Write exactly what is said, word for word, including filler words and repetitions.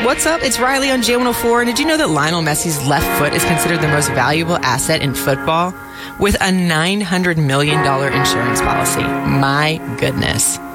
What's up? It's Riley on J one oh four. And did you know that Lionel Messi's left foot is considered the most valuable asset in football? With a nine hundred million dollars insurance policy. My goodness.